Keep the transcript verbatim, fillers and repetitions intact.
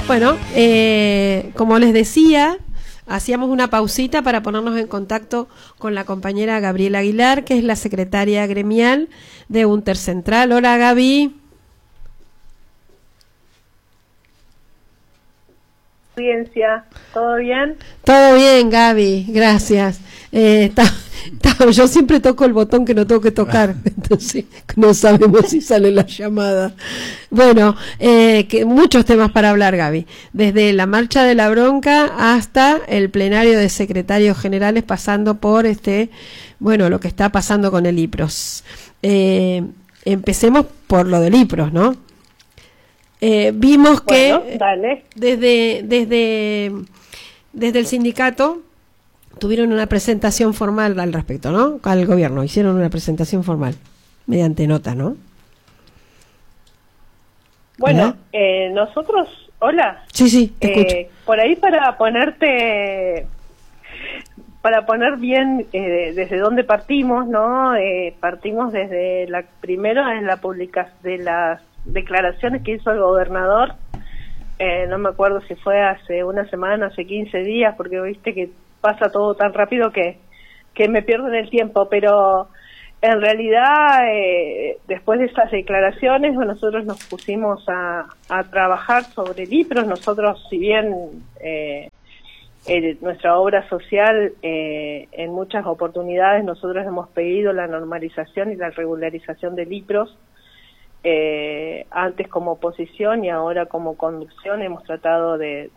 Bueno, eh, como les decía, hacíamos una pausita para ponernos en contacto con la compañera Gabriela Aguilar, que es la secretaria gremial de Untercentral. Hola, Gaby. Audiencia, ¿todo bien? Todo bien, Gaby, gracias. Eh, está, está, yo siempre toco el botón que no tengo que tocar, entonces no sabemos si sale la llamada. Bueno, eh, que muchos temas para hablar, Gaby. Desde la marcha de la bronca hasta el plenario de secretarios generales, pasando por este, bueno, lo que está pasando con el IPROS. Eh, empecemos por lo del IPROS, ¿no? Eh, vimos bueno, que dale. desde desde desde el sindicato tuvieron una presentación formal al respecto, ¿no? Al gobierno hicieron una presentación formal mediante nota, ¿no? Bueno, eh, nosotros, hola. Sí, sí, te escucho. Eh, por ahí para ponerte, para poner bien eh, desde dónde partimos, ¿no? Eh, partimos desde la primero en la publicación de las declaraciones que hizo el gobernador, eh, no me acuerdo si fue hace una semana, hace quince días, porque viste que pasa todo tan rápido que, que me pierdo en el tiempo, pero en realidad eh, después de estas declaraciones bueno, nosotros nos pusimos a, a trabajar sobre el IPROS. Nosotros, si bien eh, eh, nuestra obra social eh, en muchas oportunidades nosotros hemos pedido la normalización y la regularización del IPROS, Eh, antes como oposición y ahora como conducción hemos tratado de,